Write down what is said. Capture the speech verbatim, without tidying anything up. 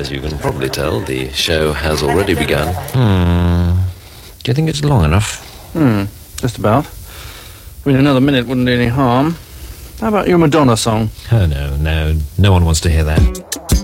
as you can probably tell, the show has already begun. Hmm. Do you think it's long enough? Hmm, just about. I mean, another minute wouldn't do any harm. How about your Madonna song? Oh, no, no. No one wants to hear that.